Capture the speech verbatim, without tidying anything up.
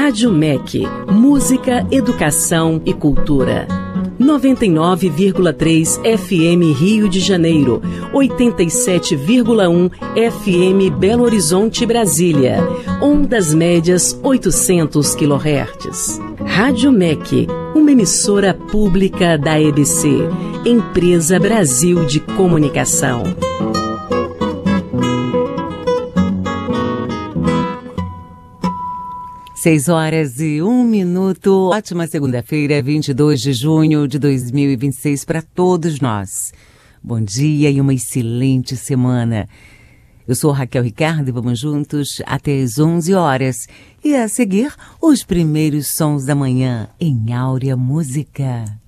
Rádio M E C, música, educação e cultura. noventa e nove vírgula três F M Rio de Janeiro, oitenta e sete vírgula um F M Belo Horizonte, Brasília, ondas médias oitocentos quilohertz. Rádio M E C, uma emissora pública da E B C, Empresa Brasil de Comunicação. Seis horas e um minuto. Ótima segunda-feira, vinte e dois de junho de dois mil e vinte e seis para todos nós. Bom dia e uma excelente semana. Eu sou Raquel Ricardo e vamos juntos até as onze horas. E a seguir, os primeiros sons da manhã em Áurea Música.